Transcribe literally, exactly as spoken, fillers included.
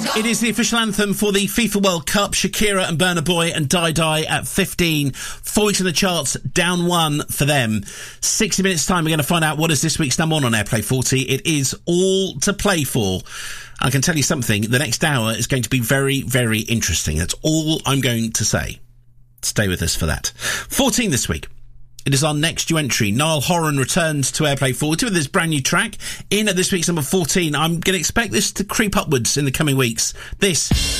It is the official anthem for the FIFA World Cup. Shakira and Burna Boy and Die Die at fifteen. Four weeks in the charts, down one for them. sixty minutes time, we're going to find out what is this week's number one on Airplay forty. It is All to Play For. I can tell you something, the next hour is going to be very, very interesting. That's all I'm going to say. Stay with us for that. fourteen this week. It is our next new entry. Niall Horan returns to Airplay forty with this brand new track. In at this week's number fourteen, I'm going to expect this to creep upwards in the coming weeks. This